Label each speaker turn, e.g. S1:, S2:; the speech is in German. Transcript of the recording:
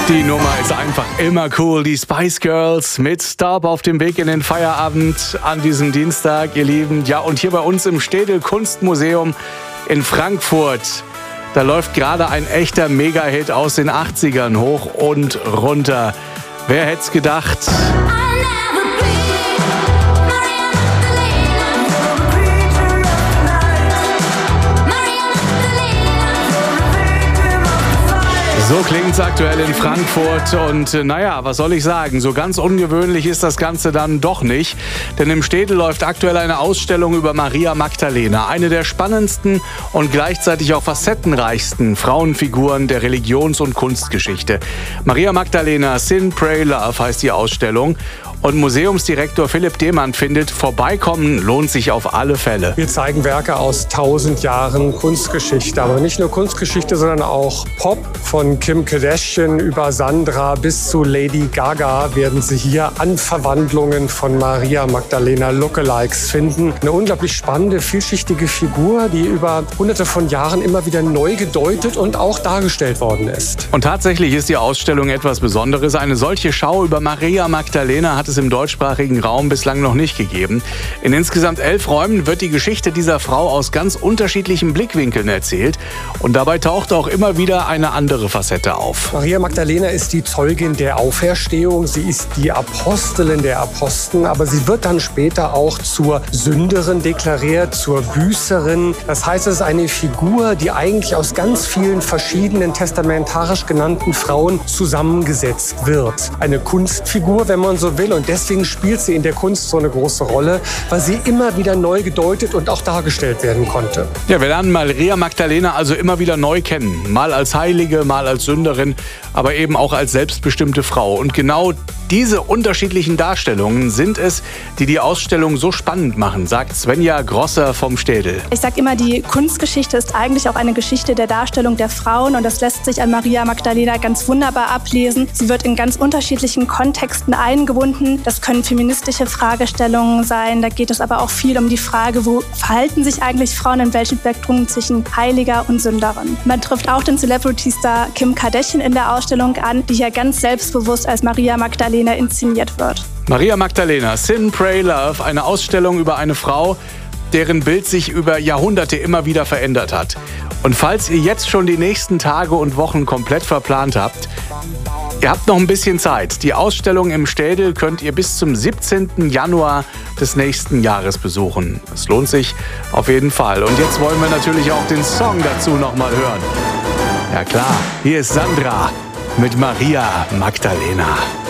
S1: Die Nummer ist einfach immer cool. Die Spice Girls mit Stop auf dem Weg in den Feierabend an diesem Dienstag, ihr Lieben. Ja, und hier bei uns im Städel Kunstmuseum in Frankfurt, da läuft gerade ein echter Mega-Hit aus den 80ern hoch und runter. Wer hätte es gedacht? So klingt's aktuell in Frankfurt und naja, was soll ich sagen, so ganz ungewöhnlich ist das Ganze dann doch nicht. Denn im Städel läuft aktuell eine Ausstellung über Maria Magdalena, eine der spannendsten und gleichzeitig auch facettenreichsten Frauenfiguren der Religions- und Kunstgeschichte. Maria Magdalena, Sin, Pray, Love heißt die Ausstellung. Und Museumsdirektor Philipp Demann findet, vorbeikommen lohnt sich auf alle Fälle.
S2: Wir zeigen Werke aus 1000 Jahren Kunstgeschichte, aber nicht nur Kunstgeschichte, sondern auch Pop. Von Kim Kardashian über Sandra bis zu Lady Gaga werden Sie hier Anverwandlungen von Maria Magdalena Lookalikes finden. Eine unglaublich spannende, vielschichtige Figur, die über hunderte von Jahren immer wieder neu gedeutet und auch dargestellt worden ist.
S1: Und tatsächlich ist die Ausstellung etwas Besonderes. Eine solche Schau über Maria Magdalena hat es im deutschsprachigen Raum bislang noch nicht gegeben. In insgesamt 11 Räumen wird die Geschichte dieser Frau aus ganz unterschiedlichen Blickwinkeln erzählt. Und dabei taucht auch immer wieder eine andere Facette auf.
S2: Maria Magdalena ist die Zeugin der Auferstehung. Sie ist die Apostelin der Aposteln, aber sie wird dann später auch zur Sünderin deklariert, zur Büßerin. Das heißt, es ist eine Figur, die eigentlich aus ganz vielen verschiedenen testamentarisch genannten Frauen zusammengesetzt wird. Eine Kunstfigur, wenn man so will. Und deswegen spielt sie in der Kunst so eine große Rolle, weil sie immer wieder neu gedeutet und auch dargestellt werden konnte.
S1: Ja, wir lernen Maria Magdalena also immer wieder neu kennen. Mal als Heilige, mal als Sünderin, aber eben auch als selbstbestimmte Frau. Und genau diese unterschiedlichen Darstellungen sind es, die die Ausstellung so spannend machen, sagt Svenja Grosser vom Städel.
S3: Ich sage immer, die Kunstgeschichte ist eigentlich auch eine Geschichte der Darstellung der Frauen und das lässt sich an Maria Magdalena ganz wunderbar ablesen. Sie wird in ganz unterschiedlichen Kontexten eingebunden. Das können feministische Fragestellungen sein, da geht es aber auch viel um die Frage, wo verhalten sich eigentlich Frauen in welchem Spektrum zwischen Heiliger und Sünderin. Man trifft auch den Celebrity-Star Kim Kardashian in der Ausstellung an, die hier ganz selbstbewusst als Maria Magdalena inszeniert wird.
S1: Maria Magdalena, Sin, Pray, Love, eine Ausstellung über eine Frau, deren Bild sich über Jahrhunderte immer wieder verändert hat. Und falls ihr jetzt schon die nächsten Tage und Wochen komplett verplant habt, ihr habt noch ein bisschen Zeit. Die Ausstellung im Städel könnt ihr bis zum 17. Januar des nächsten Jahres besuchen. Es lohnt sich auf jeden Fall. Und jetzt wollen wir natürlich auch den Song dazu noch mal hören. Ja klar, hier ist Sandra mit Maria Magdalena.